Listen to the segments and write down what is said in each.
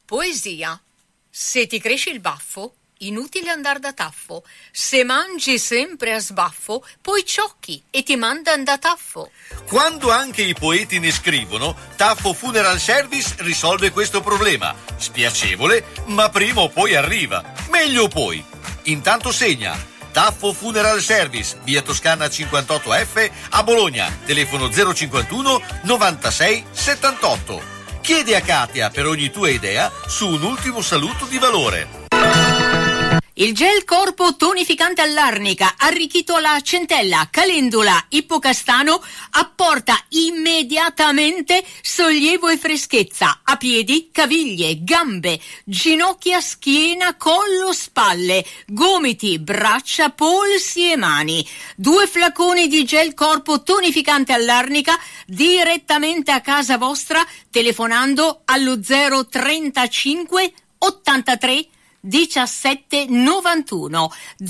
Poesia. Se ti cresce il baffo, inutile andar da taffo. Se mangi sempre a sbaffo, poi ciocchi e ti mandan da taffo. Quando anche i poeti ne scrivono, Taffo Funeral Service risolve questo problema. Spiacevole, ma prima o poi arriva. Meglio poi. Intanto segna. Taffo Funeral Service, via Toscana 58F a Bologna. Telefono 051 96 78. Chiedi a Katia per ogni tua idea su un ultimo saluto di valore. Il gel corpo tonificante all'arnica, arricchito alla centella, calendula, ippocastano, apporta immediatamente sollievo e freschezza a piedi, caviglie, gambe, ginocchia, schiena, collo, spalle, gomiti, braccia, polsi e mani. 2 flaconi di gel corpo tonificante all'arnica direttamente a casa vostra telefonando allo 035 83 17 91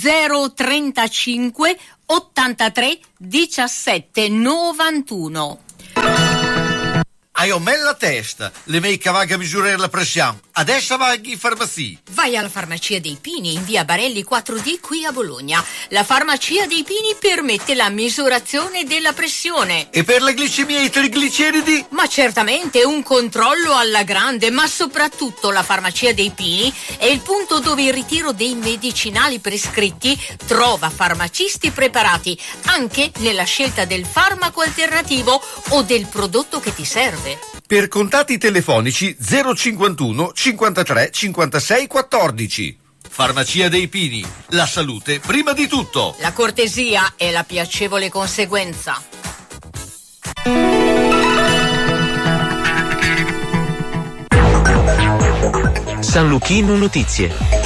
035 83 17 91. Hai un la testa, le mei cavaga a misurare la pressione. Adesso vai in farmacia. Vai alla Farmacia dei Pini in via Barelli 4D qui a Bologna. La Farmacia dei Pini permette la misurazione della pressione. E per la glicemia e i trigliceridi? Ma certamente un controllo alla grande, ma soprattutto la Farmacia dei Pini è il punto dove il ritiro dei medicinali prescritti trova farmacisti preparati anche nella scelta del farmaco alternativo o del prodotto che ti serve. Per contatti telefonici 051 53 56 14. Farmacia dei Pini, la salute prima di tutto. La cortesia è la piacevole conseguenza. San Luchino Notizie.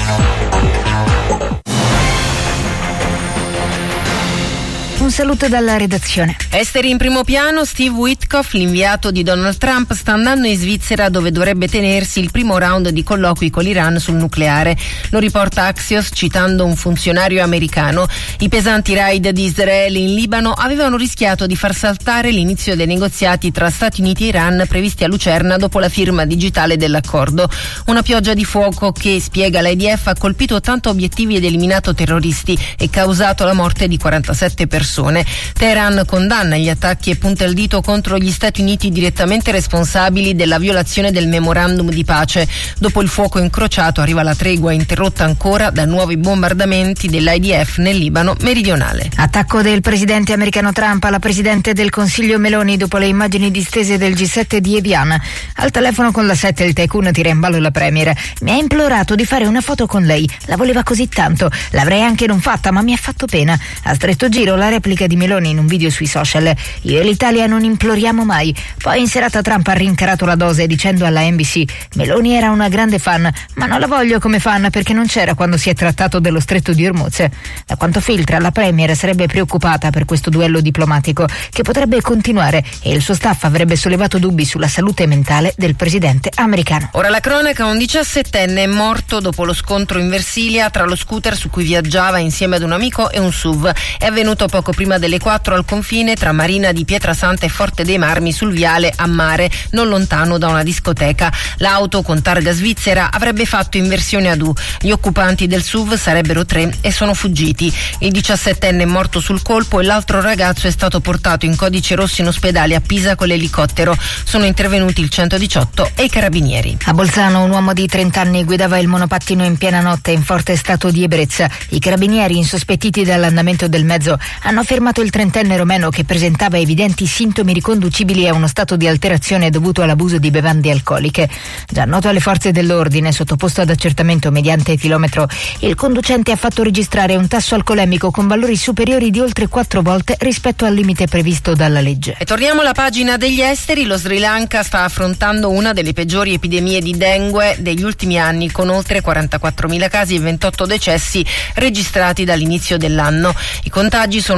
Un saluto dalla redazione. Esteri in primo piano, Steve Witkoff, l'inviato di Donald Trump, sta andando in Svizzera dove dovrebbe tenersi il primo round di colloqui con l'Iran sul nucleare. Lo riporta Axios citando un funzionario americano. I pesanti raid di Israele in Libano avevano rischiato di far saltare l'inizio dei negoziati tra Stati Uniti e Iran previsti a Lucerna dopo la firma digitale dell'accordo. Una pioggia di fuoco che, spiega l'IDF, ha colpito 80 obiettivi ed eliminato terroristi e causato la morte di 47 persone. Teheran condanna gli attacchi e punta il dito contro gli Stati Uniti direttamente responsabili della violazione del memorandum di pace. Dopo il fuoco incrociato arriva la tregua interrotta ancora da nuovi bombardamenti dell'IDF nel Libano meridionale. Attacco del presidente americano Trump alla presidente del Consiglio Meloni dopo le immagini distese del G7 di Evian. Al telefono con la 7 il tycoon tira in ballo la premier. Mi ha implorato di fare una foto con lei, la voleva così tanto, l'avrei anche non fatta ma mi ha fatto pena. A stretto giro la replica di Meloni in un video sui social. Io e l'Italia non imploriamo mai. Poi in serata Trump ha rincarato la dose dicendo alla NBC: Meloni era una grande fan, ma non la voglio come fan perché non c'era quando si è trattato dello stretto di Hormuz. Da quanto filtra, la premier sarebbe preoccupata per questo duello diplomatico che potrebbe continuare e il suo staff avrebbe sollevato dubbi sulla salute mentale del presidente americano. Ora la cronaca: un 17enne è morto dopo lo scontro in Versilia tra lo scooter su cui viaggiava insieme ad un amico e un SUV. È avvenuto poco prima delle 4 al confine tra Marina di Pietrasanta e Forte dei Marmi sul viale a Mare, non lontano da una discoteca. L'auto con targa svizzera avrebbe fatto inversione ad U. Gli occupanti del SUV sarebbero 3 e sono fuggiti. Il 17enne è morto sul colpo e l'altro ragazzo è stato portato in codice rosso in ospedale a Pisa con l'elicottero. Sono intervenuti il 118 e i carabinieri. A Bolzano un uomo di 30 anni guidava il monopattino in piena notte in forte stato di ebbrezza. I carabinieri, insospettiti dall'andamento del mezzo, hanno fermato il trentenne romeno che presentava evidenti sintomi riconducibili a uno stato di alterazione dovuto all'abuso di bevande alcoliche. Già noto alle forze dell'ordine, sottoposto ad accertamento mediante etilometro, il conducente ha fatto registrare un tasso alcolemico con valori superiori di oltre 4 volte rispetto al limite previsto dalla legge. E torniamo alla pagina degli esteri. Lo Sri Lanka sta affrontando una delle peggiori epidemie di dengue degli ultimi anni, con oltre 44.000 casi e 28 decessi registrati dall'inizio dell'anno. I contagi sono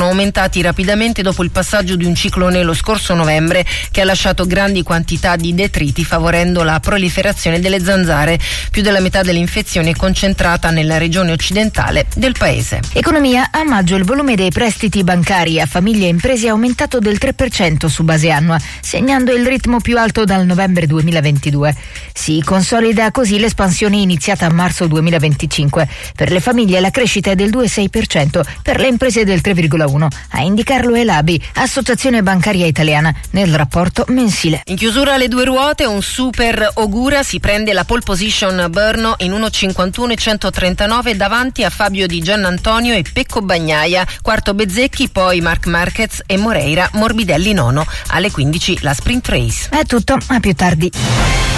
aumentati rapidamente dopo il passaggio di un ciclone lo scorso novembre che ha lasciato grandi quantità di detriti favorendo la proliferazione delle zanzare. Più della metà delle infezioni è concentrata nella regione occidentale del paese. Economia. A maggio il volume dei prestiti bancari a famiglie e imprese è aumentato del 3% su base annua, segnando il ritmo più alto dal novembre 2022. Si consolida così l'espansione iniziata a marzo 2025. Per le famiglie la crescita è del 2,6%, per le imprese del 3,1%. A indicarlo è l'ABI, Associazione Bancaria Italiana, nel rapporto mensile. In chiusura alle due ruote, un super Ogura si prende la pole position Brno in 1,51,139 davanti a Fabio Di Giannantonio e Pecco Bagnaia, quarto Bezzecchi, poi Marc Marquez e Moreira, Morbidelli nono. Alle 15 la sprint race. È tutto, a più tardi.